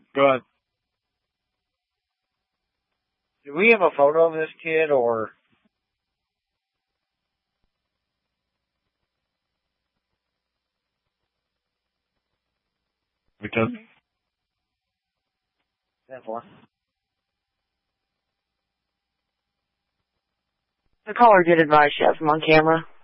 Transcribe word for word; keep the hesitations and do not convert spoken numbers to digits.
Go ahead. Do we have a photo of this kid, or? Because. That's one. The caller did advise you have him on camera.